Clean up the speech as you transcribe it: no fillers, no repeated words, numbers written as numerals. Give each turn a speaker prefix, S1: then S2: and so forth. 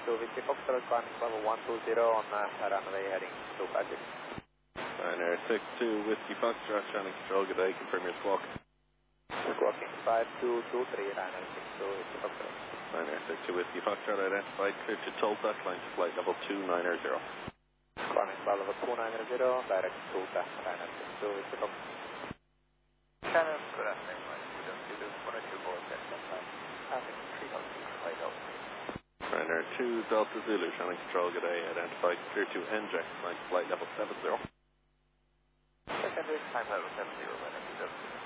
S1: Whiskey Foxtrot, climbing level 120 on runway heading 256.
S2: Ryanair 62 Whiskey Foxtrot, Shannon Control, good day, confirm your squawk.
S1: Squawking 5223, Ryanair 62 Whiskey Foxtrot.
S2: Ryanair 62 Whiskey Foxtrot, identified, clear to Tulsa, climb to flight level 290.
S1: Climbing flight level 290, direct to Tulsa, Ryanair 62 Whiskey Foxtrot. Shannon, good afternoon, my students, you do 102 board, passing 3000 flight out.
S2: Ryanair 2 Delta Zulu, Shannon Control, good day, identified, clear to NJAX, climb to flight level 70.
S1: Secondary, time level 70, Ryanair 2 Delta Zulu.